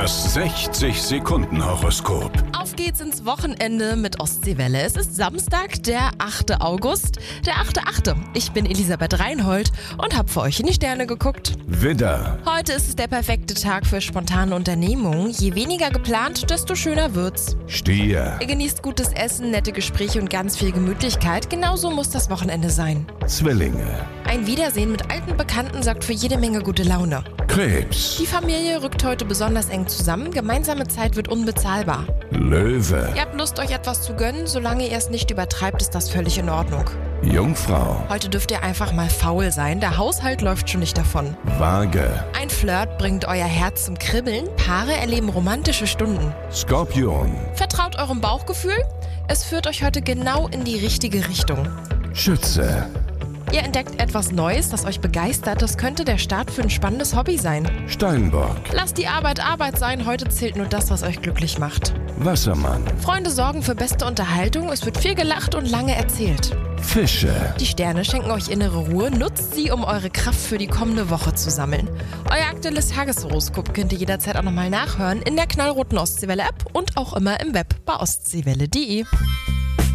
Das 60-Sekunden-Horoskop. Auf geht's ins Wochenende mit Ostseewelle. Es ist Samstag, der 8. August, der 8.8. Ich bin Elisabeth Reinhold und habe für euch in die Sterne geguckt. Widder, Heute ist es der perfekte Tag für spontane Unternehmungen. Je weniger geplant, desto schöner wird's. Stier, Ihr genießt gutes Essen, nette Gespräche und ganz viel Gemütlichkeit. Genauso muss das Wochenende sein. Zwillinge, Ein Wiedersehen mit alten Bekannten sorgt für jede Menge gute Laune. Krebs, Die Familie rückt heute besonders eng zusammen. Gemeinsame Zeit wird unbezahlbar. Löwe, Ihr habt Lust, euch etwas zu gönnen. Solange ihr es nicht übertreibt, ist das völlig in Ordnung. Jungfrau, Heute dürft ihr einfach mal faul sein. Der Haushalt läuft schon nicht davon. Waage, Ein Flirt bringt euer Herz zum Kribbeln. Paare erleben romantische Stunden. Skorpion, Vertraut eurem Bauchgefühl. Es führt euch heute genau in die richtige Richtung. Schütze, Ihr entdeckt etwas Neues, das euch begeistert. Das könnte der Start für ein spannendes Hobby sein. Steinbock, Lasst die Arbeit Arbeit sein. Heute zählt nur das, was euch glücklich macht. Wassermann, Freunde sorgen für beste Unterhaltung. Es wird viel gelacht und lange erzählt. Fische. Die Sterne schenken euch innere Ruhe. Nutzt sie, um eure Kraft für die kommende Woche zu sammeln. Euer aktuelles Tageshoroskop könnt ihr jederzeit auch nochmal nachhören in der knallroten Ostseewelle-App und auch immer im Web bei ostseewelle.de.